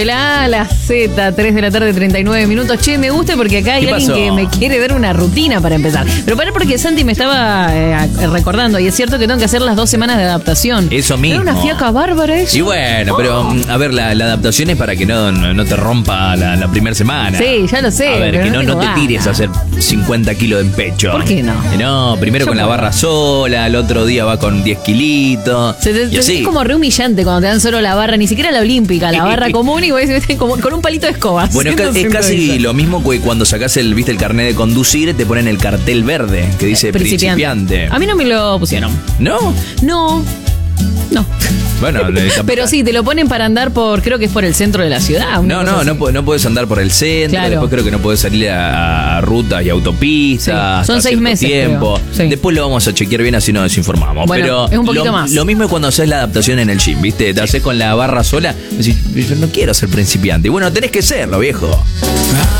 De la A a la Z, 3 de la tarde, 39 minutos. Che, me gusta porque acá hay alguien que me quiere dar una rutina para empezar. Pero para porque Santi me estaba recordando, y es cierto que tengo que hacer las 2 semanas de adaptación. Eso mismo. Era una fiaca bárbara eso. Y bueno, pero a ver, la adaptación es para que no te rompa la primera semana. Sí, ya lo sé. A ver, pero que no te tires a hacer 50 kilos en pecho. ¿Por qué no? No, primero con la barra sola, el otro día va con 10 kilitos. Es como re humillante cuando te dan solo la barra, ni siquiera la olímpica, la barra común, y vos como con un palito de escoba. Bueno, es casi lo mismo que cuando sacás el carnet de conducir, te ponen el cartel verde que dice principiante. A mí no me lo pusieron. ¿No? No. Bueno, pero sí, te lo ponen para andar creo que es por el centro de la ciudad. No puedes andar por el centro, claro. Después creo que no puedes salir a rutas y autopistas. Sí. Son 6 meses. Tiempo. Sí. Después lo vamos a chequear bien, así nos desinformamos. Bueno, pero es un poquito más. Lo mismo es cuando haces la adaptación en el gym, ¿viste? Te haces con la barra sola, decís, yo no quiero ser principiante. Y bueno, tenés que serlo, viejo.